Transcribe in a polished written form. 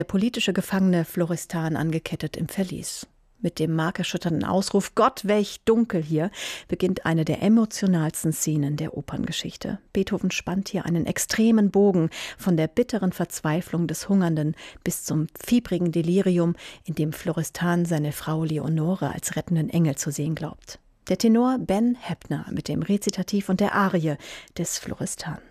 Der politische Gefangene Florestan angekettet im Verlies. Mit dem markerschütternden Ausruf »Gott, welch dunkel hier« beginnt eine der emotionalsten Szenen der Operngeschichte. Beethoven spannt hier einen extremen Bogen von der bitteren Verzweiflung des Hungernden bis zum fiebrigen Delirium, in dem Florestan seine Frau Leonore als rettenden Engel zu sehen glaubt. Der Tenor Ben Heppner mit dem Rezitativ und der Arie des Florestan.